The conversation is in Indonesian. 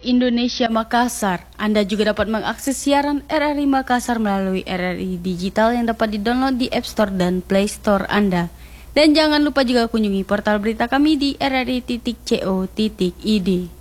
Indonesia Makassar. Anda juga dapat mengakses siaran RRI Makassar melalui RRI Digital yang dapat di-download di App Store dan Play Store Anda. Dan jangan lupa juga kunjungi portal berita kami di rri.co.id.